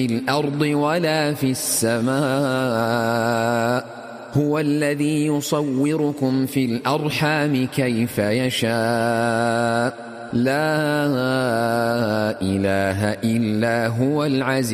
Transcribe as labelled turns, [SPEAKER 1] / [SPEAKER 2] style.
[SPEAKER 1] الأرض ولا في السماء هو الذي يصوركم في الأرحام كيف يشاء لا إله إلا هو العزيز